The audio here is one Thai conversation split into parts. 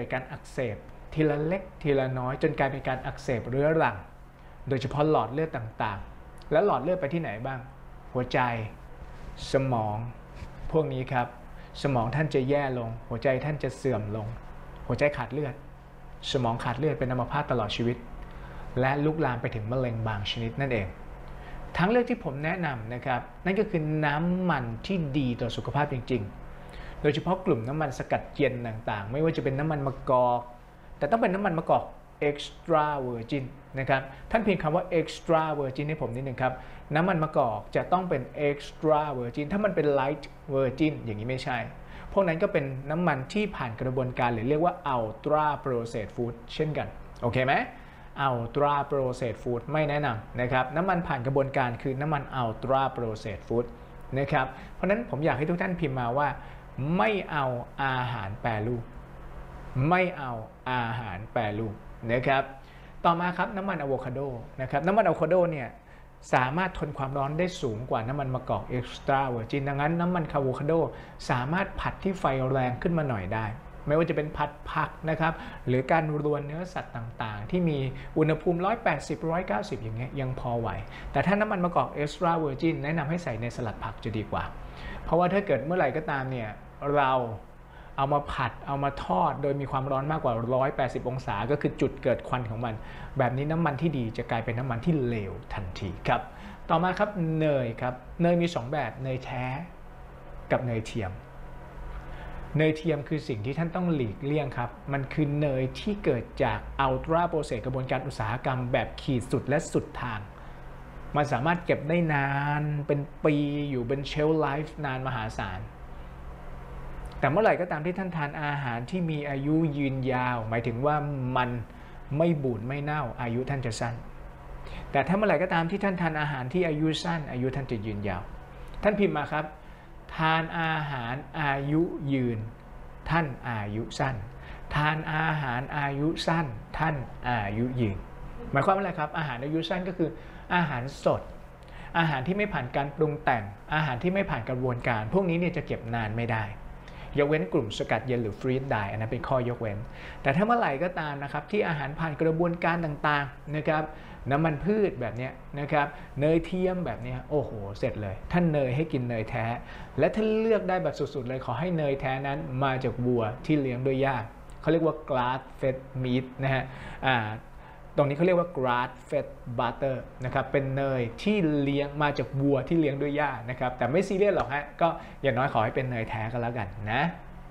ดการอักเสบทีละเล็กทีละน้อยจนกลายเป็นการอักเสบเรื้อรังโดยเฉพาะหลอดเลือดต่างๆและหลอดเลือดไปที่ไหนบ้างหัวใจสมองพวกนี้ครับสมองท่านจะแย่ลงหัวใจท่านจะเสื่อมลงหัวใจขาดเลือดสมองขาดเลือดเป็นอัมพาตตลอดชีวิตและลุกลามไปถึงมะเร็งบางชนิดนั่นเองทางเลือกที่ผมแนะนำนะครับนั่นก็คือน้ำมันที่ดีต่อสุขภาพจริงๆโดยเฉพาะกลุ่มน้ำมันสกัดเย็นต่างๆไม่ว่าจะเป็นน้ำมันมะกอกแต่ต้องเป็นน้ำมันมะกอก extra virgin นะครับท่านพิมพ์คำว่า extra virgin ให้ผมนิดนึงครับน้ำมันมะกอกจะต้องเป็น extra virgin ถ้ามันเป็น light virgin อย่างนี้ไม่ใช่พวกนั้นก็เป็นน้ำมันที่ผ่านกระบวนการหรือเรียกว่า ultra processed food เช่นกันโอเคไหมUltra Processed Food ไม่แนะนำนะครับน้ำมันผ่านกระบวนการคือน้ำมัน Ultra Processed Food นะครับเพราะฉะนั้นผมอยากให้ทุกท่านพิมพ์มาว่าไม่เอาอาหารแปรรูปไม่เอาอาหารแปรรูปนะครับต่อมาครับน้ำมันอะโวคาโดนะครับน้ำมันอะโวคาโดเนี่ยสามารถทนความร้อนได้สูงกว่าน้ำมันมะกอก Extra Virgin ดังนั้นน้ำมันอะโวคาโดสามารถผัดที่ไฟแรงขึ้นมาหน่อยได้ไม่ว่าจะเป็นผัดผักนะครับหรือการรวนเนื้อสัตว์ต่างๆที่มีอุณหภูมิ180 190อย่างเงี้ยยังพอไหวแต่ถ้าน้ำมันมะกอก Extra Virgin แนะนำให้ใส่ในสลัดผักจะดีกว่าเพราะว่าถ้าเกิดเมื่อไหร่ก็ตามเนี่ยเราเอามาผัดเอามาทอดโดยมีความร้อนมากกว่า180องศาก็คือจุดเกิดควันของมันแบบนี้น้ำมันที่ดีจะกลายเป็นน้ำมันที่เลวทันทีครับต่อมาครับเนยครับเนยมี2แบบเนยแท้กับเนยเทียมเนยเทียมคือสิ่งที่ท่านต้องหลีกเลี่ยงครับมันคือเนยที่เกิดจากอัลตราโปรเซสกระบวนการอุตสาหกรรมแบบขีดสุดและสุดทางมันสามารถเก็บได้นานเป็นปีอยู่เป็นเชลฟ์ไลฟ์นานมหาศาลแต่เมื่อไหร่ก็ตามที่ท่านทานอาหารที่มีอายุยืนยาวหมายถึงว่ามันไม่บูดไม่เน่าอายุท่านจะสั้นแต่ถ้าเมื่อไหร่ก็ตามที่ท่านทานอาหารที่อายุสั้นอายุท่านจะยืนยาวท่านพิมพ์มาครับทานอาหารอายุยืนท่านอายุสั้นทานอาหารอายุสั้นท่านอายุยืนหมายความว่าอะไรครับอาหารอายุสั้นก็คืออาหารสดอาหารที่ไม่ผ่านการปรุงแต่งอาหารที่ไม่ผ่านกระบวนการพวกนี้เนี่ยจะเก็บนานไม่ได้ยกเว้นกลุ่มสกัดเย็นหรือฟรีซไดร์อันนั้นเป็นข้อยกเว้นแต่ถ้าเมื่อไหร่ก็ตามนะครับที่อาหารผ่านกระบวนการต่างๆนะครับน้ำมันพืชแบบนี้นะครับเนยเทียมแบบนี้โอ้โหเสร็จเลยท่านเนยให้กินเนยแท้และท่านเลือกได้แบบสุดๆเลยขอให้เนยแท้นั้นมาจากวัวที่เลี้ยงด้วยหญ้าเขาเรียกว่า grass fed meat นะฮะตรงนี้เขาเรียกว่า grass fed butter นะครับเป็นเนยที่เลี้ยงมาจากวัวที่เลี้ยงด้วยหญ้านะครับแต่ไม่ซีเรียสหรอกฮะก็อย่างน้อยขอให้เป็นเนยแท้ก็แล้วกันนะ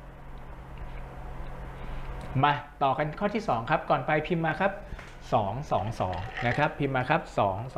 มาต่อกันข้อที่2ครับก่อนไปพิมพ์มาครับ222นะครับพิมพ์มาครับ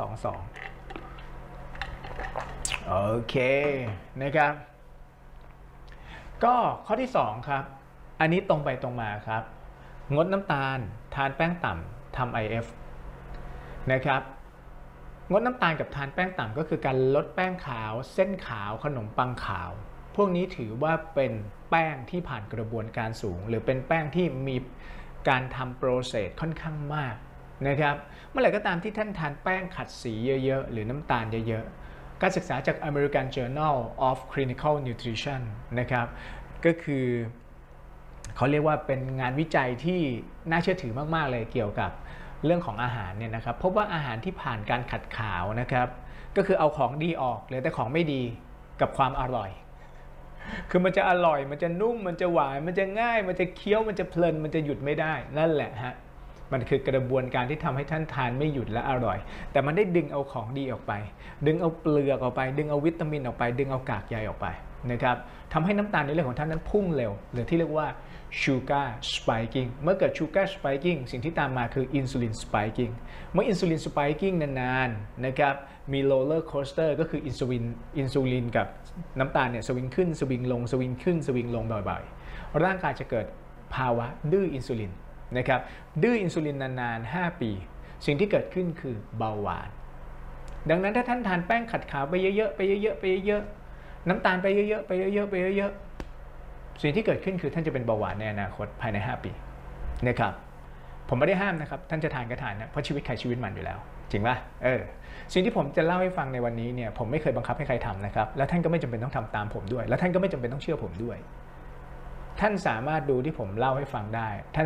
222โอเคนะครับก็ข้อที่2ครับอันนี้ตรงไปตรงมาครับงดน้ำตาลทานแป้งต่ำทำ IF นะครับงดน้ำตาลกับทานแป้งต่ำก็คือการลดแป้งขาวเส้นขาวขนมปังขาวพวกนี้ถือว่าเป็นแป้งที่ผ่านกระบวนการสูงหรือเป็นแป้งที่มีการทำโปรเซสค่อนข้างมากนะครับเมื่อไหร่ก็ตามที่ท่านทานแป้งขัดสีเยอะๆหรือน้ำตาลเยอะๆการศึกษาจาก American Journal of Clinical Nutrition นะครับก็คือเขาเรียกว่าเป็นงานวิจัยที่น่าเชื่อถือมากๆเลยเกี่ยวกับเรื่องของอาหารเนี่ยนะครับพบว่าอาหารที่ผ่านการขัดขาวนะครับก็คือเอาของดีออกเหลือแต่ของไม่ดีกับความอร่อยคือมันจะอร่อยมันจะนุ่มมันจะหวานมันจะง่ายมันจะเคี้ยวมันจะเพลินมันจะหยุดไม่ได้นั่นแหละฮะมันคือกระบวนการที่ทำให้ท่านทานไม่หยุดและอร่อยแต่มันได้ดึงเอาของดีออกไปดึงเอาเปลือกออกไปดึงเอาวิตามินออกไปดึงเอากากใยออกไปนะครับทำให้น้ำตาลในเรื่องของท่านนั้นพุ่งเร็วหรือที่เรียกว่า sugar spiking เมื่อเกิด sugar spiking สิ่งที่ตามมาคือ insulin spiking เมื่อ insulin spiking นานๆนะครับมี roller coaster ก็คืออินซูลินกับน้ำตาลเนี่ยสวิงขึ้นสวิงลงสวิงขึ้นสวิงลงบ่อยๆร่างกายจะเกิดภาวะดื้ออินซูลินนะครับดื้ออินซูลินนานๆ5ปีสิ่งที่เกิดขึ้นคือเบาหวานดังนั้นถ้าท่านทานแป้งขัดขาวไปเยอะๆไปเยอะๆไปเยอะๆน้ำตาลไปเยอะๆไปเยอะๆไปเยอะๆสิ่งที่เกิดขึ้นคือท่านจะเป็นเบาหวานในอนาคตภายใน5ปีนะครับผมไม่ได้ห้ามนะครับท่านจะทานก็ทานนะเพราะชีวิตใครชีวิตมันอยู่แล้วจริงป่ะสิ่งที่ผมจะเล่าให้ฟังในวันนี้เนี่ยผมไม่เคยบังคับให้ใครทำนะครับและท่านก็ไม่จำเป็นต้องทำตามผมด้วยและท่านก็ไม่จำเป็นต้องเชื่อผมด้วยท่านสามารถดูที่ผมเล่าให้ฟังได้ท่าน